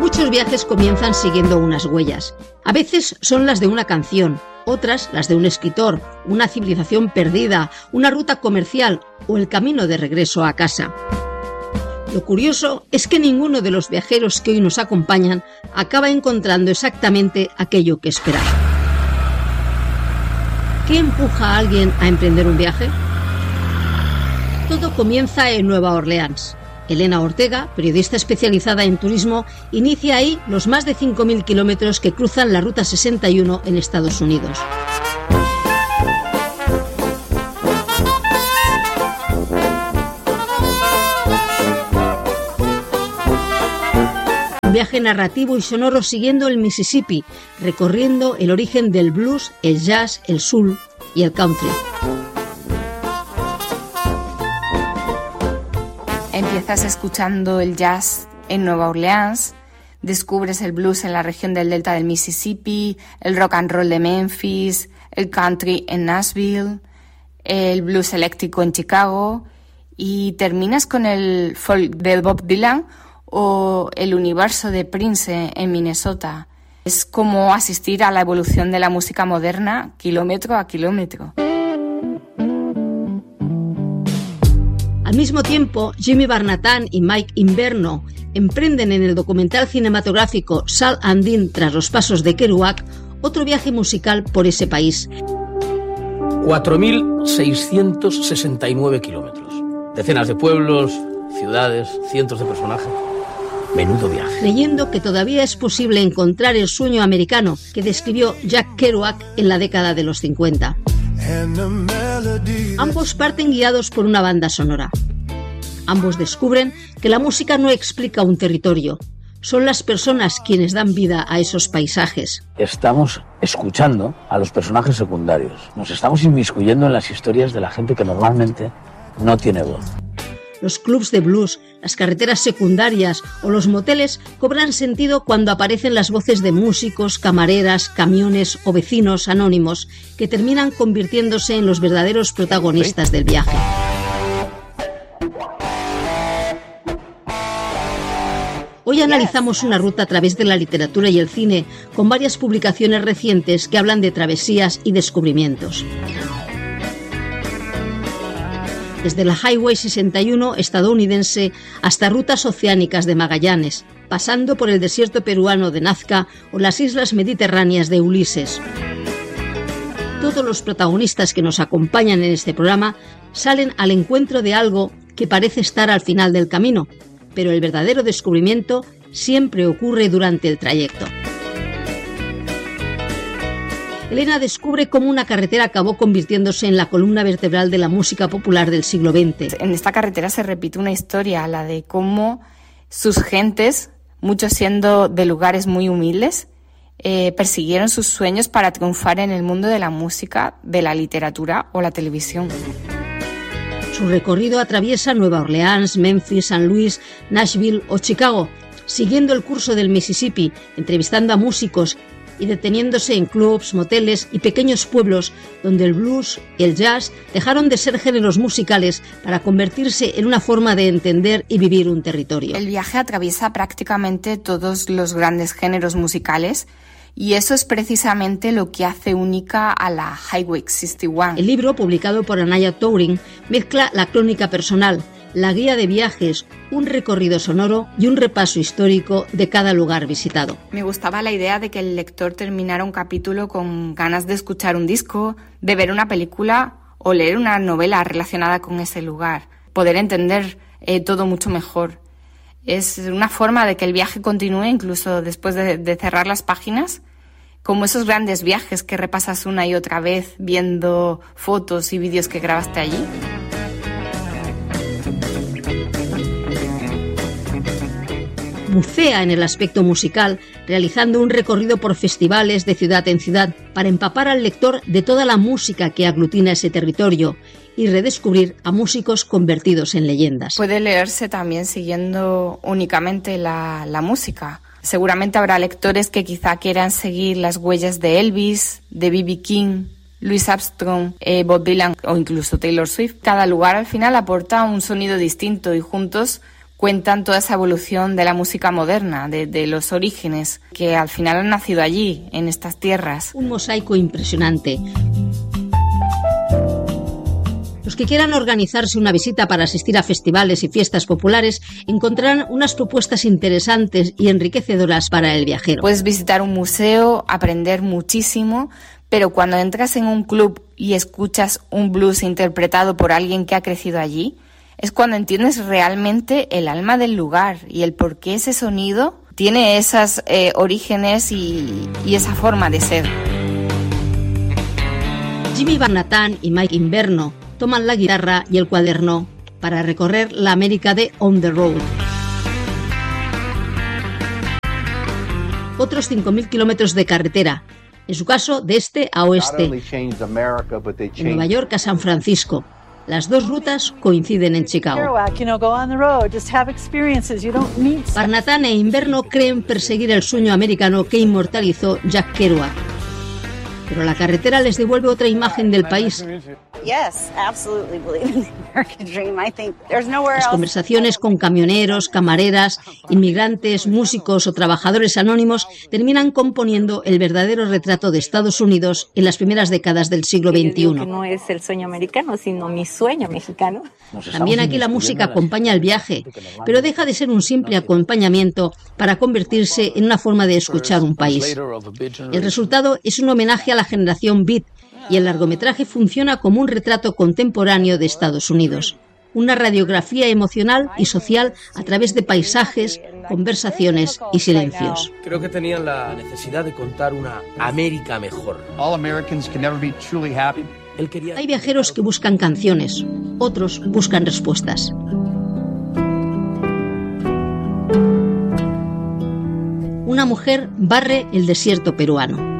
Muchos viajes comienzan siguiendo unas huellas. A veces son las de una canción, otras las de un escritor, una civilización perdida, una ruta comercial o el camino de regreso a casa. Lo curioso es que ninguno de los viajeros que hoy nos acompañan acaba encontrando exactamente aquello que esperaba. ¿Qué empuja a alguien a emprender un viaje? Todo comienza en Nueva Orleans. Elena Ortega, periodista especializada en turismo, inicia ahí los más de 5.000 kilómetros que cruzan la Ruta 61 en Estados Unidos. Un viaje narrativo y sonoro siguiendo el Mississippi, recorriendo el origen del blues, el jazz, el soul y el country. Empiezas escuchando el jazz en Nueva Orleans, descubres el blues en la región del delta del Mississippi, el rock and roll de Memphis, el country en Nashville, el blues eléctrico en Chicago y terminas con el folk de Bob Dylan o el universo de Prince en Minnesota. Es como asistir a la evolución de la música moderna kilómetro a kilómetro. Al mismo tiempo, Jimmy Barnatán y Mike Inverno emprenden en el documental cinematográfico Sal and Dean tras los pasos de Kerouac otro viaje musical por ese país. 4.669 kilómetros. Decenas de pueblos, ciudades, cientos de personajes. Menudo viaje. Creyendo que todavía es posible encontrar el sueño americano que describió Jack Kerouac en la década de los 50. Ambos parten guiados por una banda sonora. Ambos descubren que la música no explica un territorio. Son las personas quienes dan vida a esos paisajes. Estamos escuchando a los personajes secundarios. Nos estamos inmiscuyendo en las historias de la gente que normalmente no tiene voz. Los clubs de blues, las carreteras secundarias o los moteles cobran sentido cuando aparecen las voces de músicos, camareras, camiones o vecinos anónimos que terminan convirtiéndose en los verdaderos protagonistas del viaje. Hoy analizamos una ruta a través de la literatura y el cine con varias publicaciones recientes que hablan de travesías y descubrimientos. Desde la Highway 61 estadounidense hasta rutas oceánicas de Magallanes, pasando por el desierto peruano de Nazca o las islas mediterráneas de Ulises. Todos los protagonistas que nos acompañan en este programa salen al encuentro de algo que parece estar al final del camino, pero el verdadero descubrimiento siempre ocurre durante el trayecto. Elena descubre cómo una carretera acabó convirtiéndose en la columna vertebral de la música popular del siglo XX. En esta carretera se repite una historia, la de cómo sus gentes, muchos siendo de lugares muy humildes, persiguieron sus sueños para triunfar en el mundo de la música, de la literatura o la televisión. Su recorrido atraviesa Nueva Orleans, Memphis, San Luis, Nashville o Chicago, siguiendo el curso del Mississippi, entrevistando a músicos y deteniéndose en clubs, moteles y pequeños pueblos donde el blues y el jazz dejaron de ser géneros musicales para convertirse en una forma de entender y vivir un territorio. El viaje atraviesa prácticamente todos los grandes géneros musicales y eso es precisamente lo que hace única a la Highway 61. El libro, publicado por Anaya Touring, mezcla la crónica personal, la guía de viajes, un recorrido sonoro y un repaso histórico de cada lugar visitado. Me gustaba la idea de que el lector terminara un capítulo con ganas de escuchar un disco, de ver una película o leer una novela relacionada con ese lugar, poder entender todo mucho mejor. Es una forma de que el viaje continúe incluso después de cerrar las páginas, como esos grandes viajes que repasas una y otra vez viendo fotos y vídeos que grabaste allí. Bucea en el aspecto musical, realizando un recorrido por festivales de ciudad en ciudad para empapar al lector de toda la música que aglutina ese territorio y redescubrir a músicos convertidos en leyendas. Puede leerse también siguiendo únicamente la música. Seguramente habrá lectores que quizá quieran seguir las huellas de Elvis, de B.B. King, Louis Armstrong, Bob Dylan o incluso Taylor Swift. Cada lugar al final aporta un sonido distinto y juntos cuentan toda esa evolución de la música moderna, de los orígenes, que al final han nacido allí, en estas tierras. Un mosaico impresionante. Los que quieran organizarse una visita para asistir a festivales y fiestas populares encontrarán unas propuestas interesantes y enriquecedoras para el viajero. Puedes visitar un museo, aprender muchísimo, pero cuando entras en un club y escuchas un blues interpretado por alguien que ha crecido allí, es cuando entiendes realmente el alma del lugar y el por qué ese sonido tiene esas orígenes y esa forma de ser. Jimmy Barnatan y Mike Inverno toman la guitarra y el cuaderno para recorrer la América de On the Road. Otros 5.000 kilómetros de carretera, en su caso de este a oeste, de Nueva York a San Francisco. Las dos rutas coinciden en Chicago. Barnatan e Inverno creen perseguir el sueño americano que inmortalizó Jack Kerouac. Pero la carretera les devuelve otra imagen del país. Las conversaciones con camioneros, camareras, inmigrantes, músicos o trabajadores anónimos terminan componiendo el verdadero retrato de Estados Unidos en las primeras décadas del siglo XXI. No es el sueño americano, sino mi sueño mexicano. También aquí la música acompaña el viaje, pero deja de ser un simple acompañamiento para convertirse en una forma de escuchar un país. El resultado es un homenaje a la generación Beat, y el largometraje funciona como un retrato contemporáneo de Estados Unidos. Una radiografía emocional y social a través de paisajes, conversaciones y silencios. Creo que tenían la necesidad de contar una América mejor. Hay viajeros que buscan canciones, otros buscan respuestas. Una mujer barre el desierto peruano.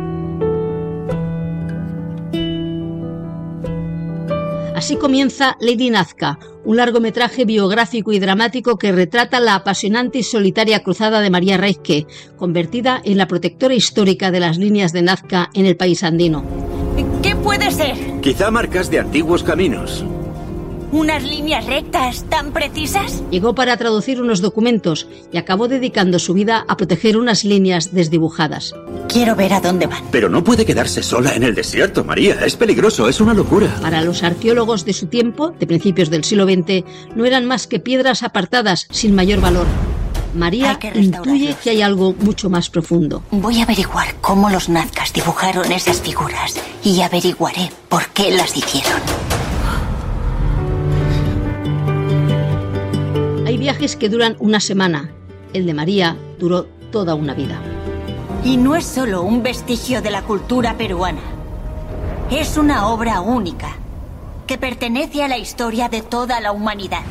Así comienza Lady Nazca, un largometraje biográfico y dramático que retrata la apasionante y solitaria cruzada de María Reizque, convertida en la protectora histórica de las líneas de Nazca en el país andino. ¿Qué puede ser? Quizá marcas de antiguos caminos. ¿Unas líneas rectas tan precisas? Llegó para traducir unos documentos y acabó dedicando su vida a proteger unas líneas desdibujadas. Quiero ver a dónde van. Pero no puede quedarse sola en el desierto, María. Es peligroso, es una locura. Para los arqueólogos de su tiempo, de principios del siglo XX, no eran más que piedras apartadas sin mayor valor. María intuye que hay algo mucho más profundo. Voy a averiguar cómo los nazcas dibujaron esas figuras y averiguaré por qué las hicieron. Hay viajes que duran una semana. El de María duró toda una vida. Y no es solo un vestigio de la cultura peruana. Es una obra única que pertenece a la historia de toda la humanidad.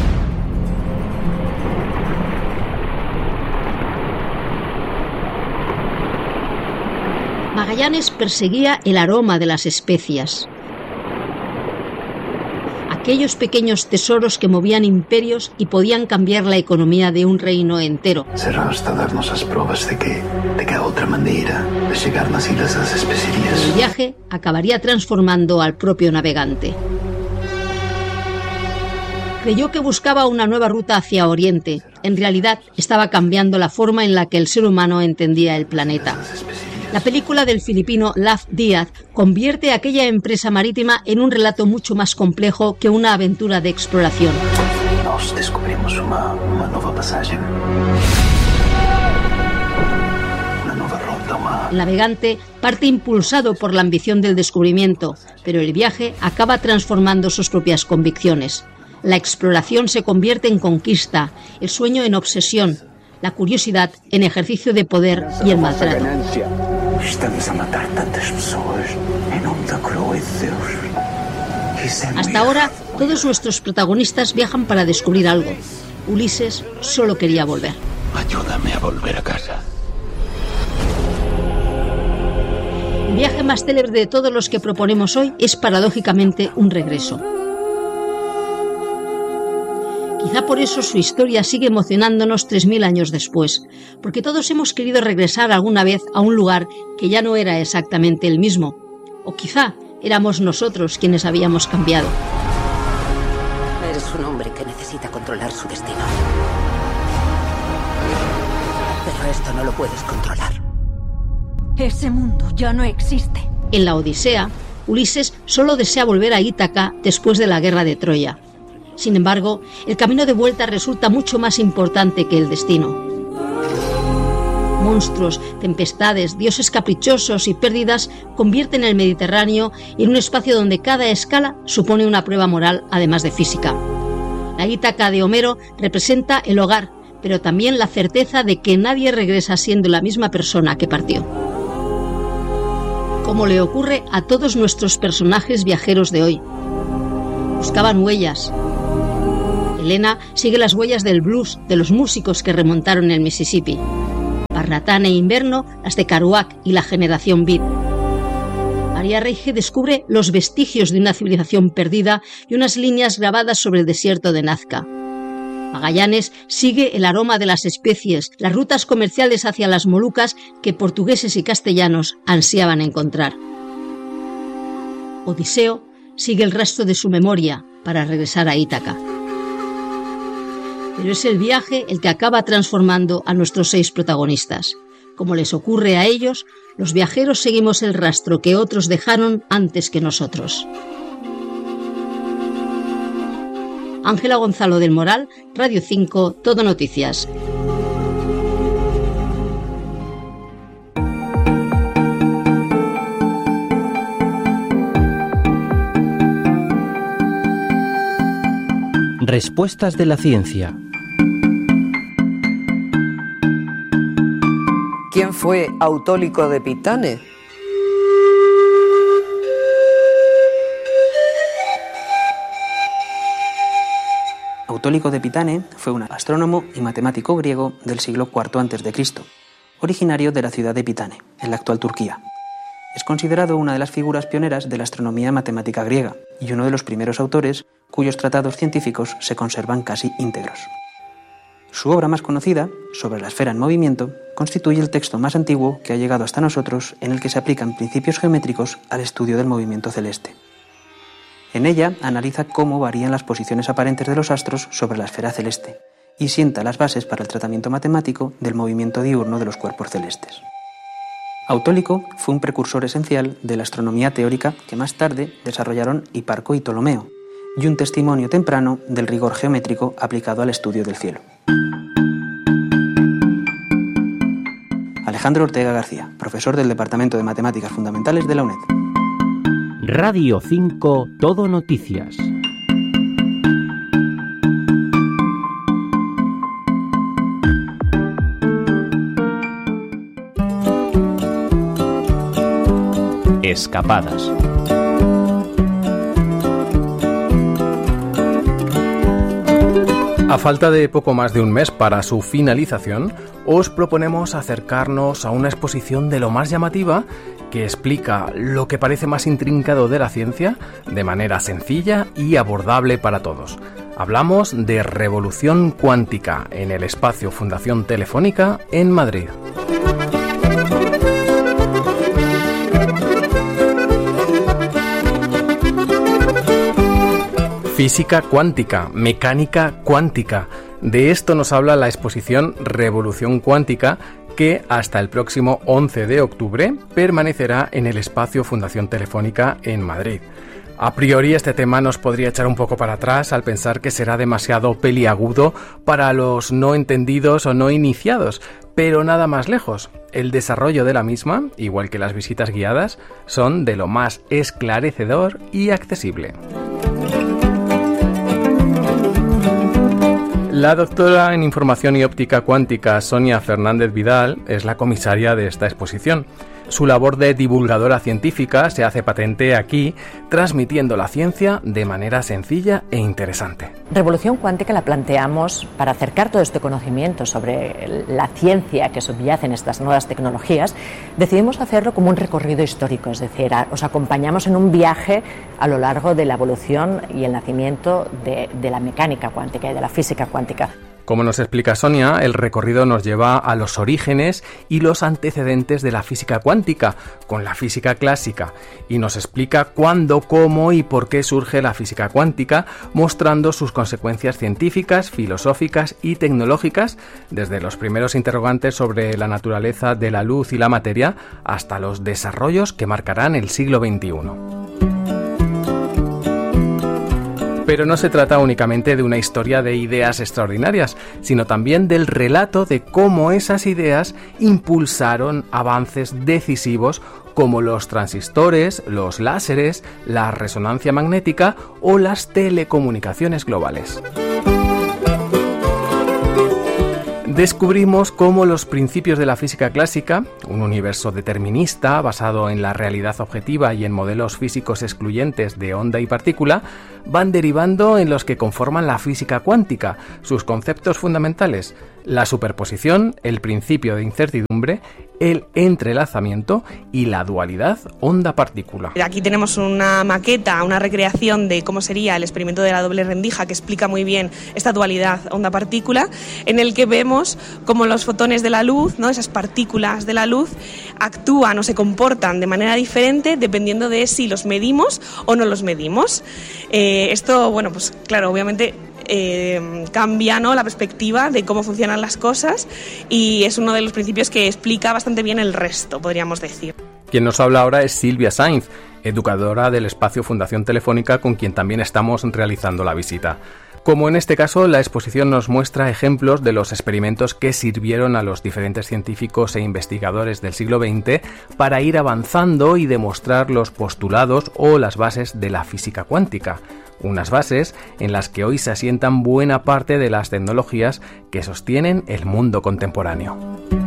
Magallanes perseguía el aroma de las especias. Aquellos pequeños tesoros que movían imperios y podían cambiar la economía de un reino entero. Será hasta darnos las pruebas de que hay otra manera de llegar a las Islas de las Especias. El viaje acabaría transformando al propio navegante. Creyó que buscaba una nueva ruta hacia Oriente. En realidad, estaba cambiando la forma en la que el ser humano entendía el planeta. La película del filipino Laf Díaz convierte a aquella empresa marítima en un relato mucho más complejo que una aventura de exploración. Nos descubrimos una nueva pasaje. Una nueva ruta. El navegante parte impulsado por la ambición del descubrimiento, pero el viaje acaba transformando sus propias convicciones. La exploración se convierte en conquista, el sueño en obsesión, la curiosidad en ejercicio de poder y el maltrato. Estamos a matar tantas personas en nombre da cruz de Dios. Hasta ahora, todos nuestros protagonistas viajan para descubrir algo. Ulises solo quería volver. Ayúdame a volver a casa. El viaje más célebre de todos los que proponemos hoy es paradójicamente un regreso. Quizá por eso su historia sigue emocionándonos 3000 años después, porque todos hemos querido regresar alguna vez a un lugar que ya no era exactamente el mismo, o quizá éramos nosotros quienes habíamos cambiado. Eres un hombre que necesita controlar su destino. resto no lo puedes controlar. Ese mundo ya no existe. En la Odisea, Ulises solo desea volver a Ítaca después de la guerra de Troya. Sin embargo, el camino de vuelta resulta mucho más importante que el destino. Monstruos, tempestades, dioses caprichosos y pérdidas convierten el Mediterráneo en un espacio donde cada escala supone una prueba moral, además de física. La Ítaca de Homero representa el hogar, pero también la certeza de que nadie regresa siendo la misma persona que partió. Como le ocurre a todos nuestros personajes viajeros de hoy. Buscaban huellas. Elena sigue las huellas del blues, de los músicos que remontaron el Mississippi. Barratán e Inverno, las de Kerouac y la generación Beat. María Reige descubre los vestigios de una civilización perdida y unas líneas grabadas sobre el desierto de Nazca. Magallanes sigue el aroma de las especies, las rutas comerciales hacia las Molucas que portugueses y castellanos ansiaban encontrar. Odiseo sigue el rastro de su memoria para regresar a Ítaca. Pero es el viaje el que acaba transformando a nuestros 6 protagonistas. Como les ocurre a ellos, los viajeros seguimos el rastro que otros dejaron antes que nosotros. Ángela Gonzalo del Moral, Radio 5, Todo Noticias. Respuestas de la ciencia. ¿Quién fue Autólico de Pitane? Autólico de Pitane fue un astrónomo y matemático griego del siglo IV a.C., originario de la ciudad de Pitane, en la actual Turquía. Es considerado una de las figuras pioneras de la astronomía matemática griega y uno de los primeros autores cuyos tratados científicos se conservan casi íntegros. Su obra más conocida, Sobre la esfera en movimiento, constituye el texto más antiguo que ha llegado hasta nosotros en el que se aplican principios geométricos al estudio del movimiento celeste. En ella analiza cómo varían las posiciones aparentes de los astros sobre la esfera celeste y sienta las bases para el tratamiento matemático del movimiento diurno de los cuerpos celestes. Autólico fue un precursor esencial de la astronomía teórica que más tarde desarrollaron Hiparco y Ptolomeo, y un testimonio temprano del rigor geométrico aplicado al estudio del cielo. Alejandro Ortega García, profesor del Departamento de Matemáticas Fundamentales de la UNED. Radio 5, Todo Noticias. Escapadas. A falta de poco más de un mes para su finalización, os proponemos acercarnos a una exposición de lo más llamativa que explica lo que parece más intrincado de la ciencia de manera sencilla y abordable para todos. Hablamos de Revolución Cuántica en el espacio Fundación Telefónica en Madrid. Física cuántica, mecánica cuántica. De esto nos habla la exposición Revolución Cuántica, que hasta el próximo 11 de octubre permanecerá en el espacio Fundación Telefónica en Madrid. A priori este tema nos podría echar un poco para atrás al pensar que será demasiado peliagudo para los no entendidos o no iniciados, pero nada más lejos. El desarrollo de la misma, igual que las visitas guiadas, son de lo más esclarecedor y accesible. La doctora en Información y Óptica Cuántica, Sonia Fernández Vidal, es la comisaria de esta exposición. Su labor de divulgadora científica se hace patente aquí, transmitiendo la ciencia de manera sencilla e interesante. Revolución Cuántica la planteamos para acercar todo este conocimiento sobre la ciencia que subyace en estas nuevas tecnologías. Decidimos hacerlo como un recorrido histórico, es decir, os acompañamos en un viaje a lo largo de la evolución y el nacimiento de la mecánica cuántica y de la física cuántica. Como nos explica Sonia, el recorrido nos lleva a los orígenes y los antecedentes de la física cuántica con la física clásica y nos explica cuándo, cómo y por qué surge la física cuántica, mostrando sus consecuencias científicas, filosóficas y tecnológicas, desde los primeros interrogantes sobre la naturaleza de la luz y la materia hasta los desarrollos que marcarán el siglo XXI. Pero no se trata únicamente de una historia de ideas extraordinarias, sino también del relato de cómo esas ideas impulsaron avances decisivos como los transistores, los láseres, la resonancia magnética o las telecomunicaciones globales. Descubrimos cómo los principios de la física clásica, un universo determinista basado en la realidad objetiva y en modelos físicos excluyentes de onda y partícula, van derivando en los que conforman la física cuántica, sus conceptos fundamentales, la superposición, el principio de incertidumbre, el entrelazamiento y la dualidad onda-partícula. Aquí tenemos una maqueta, una recreación de cómo sería el experimento de la doble rendija que explica muy bien esta dualidad onda-partícula, en el que vemos cómo los fotones de la luz, ¿no?, esas partículas de la luz, actúan o se comportan de manera diferente dependiendo de si los medimos o no los medimos. Esto, bueno, pues claro, obviamente cambia, ¿no?, la perspectiva de cómo funcionan las cosas y es uno de los principios que explica bastante bien el resto, podríamos decir. Quien nos habla ahora es Silvia Sainz, educadora del espacio Fundación Telefónica, con quien también estamos realizando la visita. Como en este caso, la exposición nos muestra ejemplos de los experimentos que sirvieron a los diferentes científicos e investigadores del siglo XX para ir avanzando y demostrar los postulados o las bases de la física cuántica. Unas bases en las que hoy se asientan buena parte de las tecnologías que sostienen el mundo contemporáneo.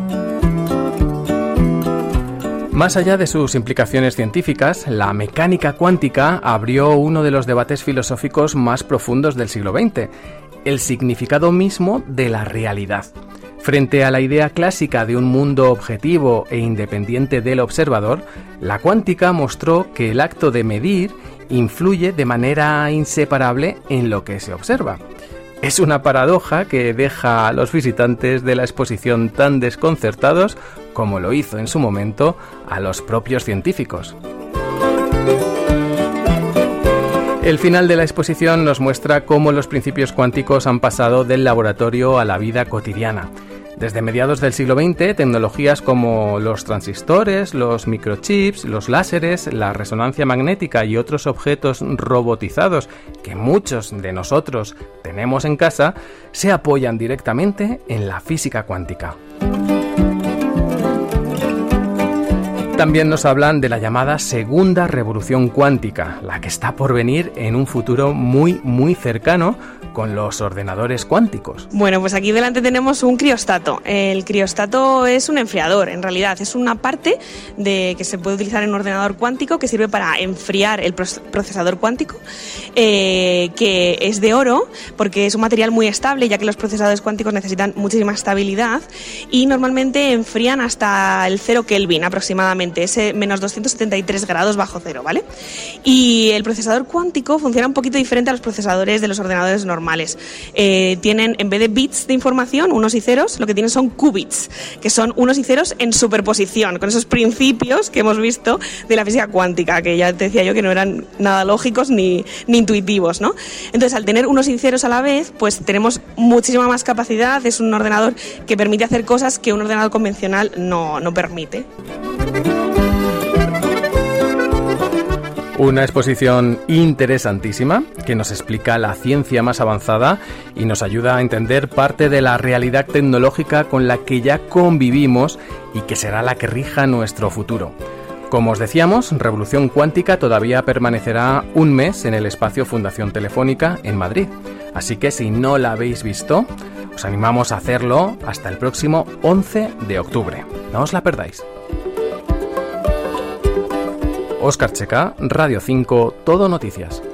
Más allá de sus implicaciones científicas, la mecánica cuántica abrió uno de los debates filosóficos más profundos del siglo XX, el significado mismo de la realidad. Frente a la idea clásica de un mundo objetivo e independiente del observador, la cuántica mostró que el acto de medir influye de manera inseparable en lo que se observa. Es una paradoja que deja a los visitantes de la exposición tan desconcertados como lo hizo en su momento a los propios científicos. El final de la exposición nos muestra cómo los principios cuánticos han pasado del laboratorio a la vida cotidiana. Desde mediados del siglo XX, tecnologías como los transistores, los microchips, los láseres, la resonancia magnética y otros objetos robotizados que muchos de nosotros tenemos en casa, se apoyan directamente en la física cuántica. También nos hablan de la llamada segunda revolución cuántica, la que está por venir en un futuro muy cercano con los ordenadores cuánticos. Bueno, pues aquí delante tenemos un criostato. El criostato es un enfriador, en realidad. Es una parte que se puede utilizar en un ordenador cuántico que sirve para enfriar el procesador cuántico, que es de oro, porque es un material muy estable, ya que los procesadores cuánticos necesitan muchísima estabilidad y normalmente enfrían hasta el 0 Kelvin aproximadamente, ese menos 273 grados bajo cero, ¿vale? Y el procesador cuántico funciona un poquito diferente a los procesadores de los ordenadores normales. Tienen, en vez de bits de información, unos y ceros, lo que tienen son qubits, que son unos y ceros en superposición, con esos principios que hemos visto de la física cuántica, que ya te decía yo que no eran nada lógicos ni intuitivos, ¿no? Entonces, al tener unos y ceros a la vez, pues tenemos muchísima más capacidad. Es un ordenador que permite hacer cosas que un ordenador convencional no permite. Una exposición interesantísima que nos explica la ciencia más avanzada y nos ayuda a entender parte de la realidad tecnológica con la que ya convivimos y que será la que rija nuestro futuro. Como os decíamos, Revolución Cuántica todavía permanecerá un mes en el espacio Fundación Telefónica en Madrid. Así que si no la habéis visto, os animamos a hacerlo hasta el próximo 11 de octubre. No os la perdáis. Óscar Checa, Radio 5, Todo Noticias.